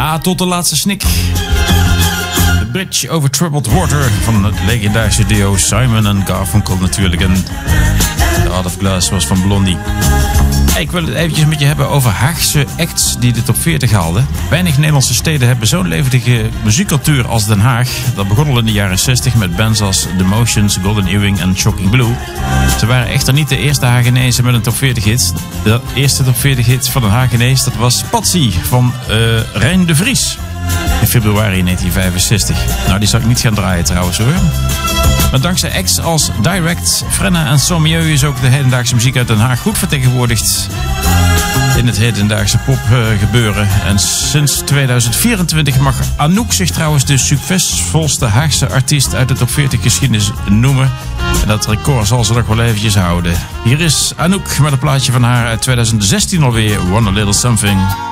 Ja, tot de laatste snik. The Bridge Over Troubled Water van het legendarische duo Simon & Garfunkel natuurlijk. En The Art of Glass was van Blondie. Hey, ik wil het eventjes met je hebben over Haagse acts die de top 40 haalden. Weinig Nederlandse steden hebben zo'n levendige muziekcultuur als Den Haag. Dat begon al in de jaren 60 met bands als The Motions, Golden Earring en Shocking Blue. Ze waren echter niet de eerste Haagenezen met een top 40 hit. De eerste top 40 hit van een Haagenees, dat was Patsy van Rijn de Vries. In februari 1965. Nou, die zal ik niet gaan draaien trouwens hoor. Maar dankzij acts als Direct, Frenna en Sommieu is ook de hedendaagse muziek uit Den Haag goed vertegenwoordigd in het hedendaagse popgebeuren. En sinds 2024 mag Anouk zich trouwens de succesvolste Haagse artiest uit de top 40 geschiedenis noemen. En dat record zal ze nog wel eventjes houden. Hier is Anouk met een plaatje van haar uit 2016 alweer, One a Little Something.